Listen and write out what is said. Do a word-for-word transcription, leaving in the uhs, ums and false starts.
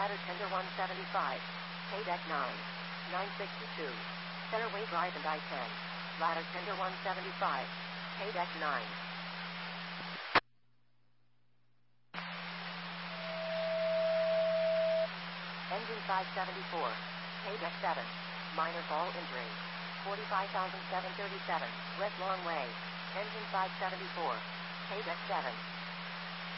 Ladder tender one seventy-five. K-deck nine. nine sixty-two. Centerway drive and I ten. Ladder tender one seventy-five. K-deck nine. Engine five seventy-four. K-deck seven. Minor fall injury. forty-five thousand seven hundred thirty-seven. West long way. Engine five seventy-four. K-deck seven.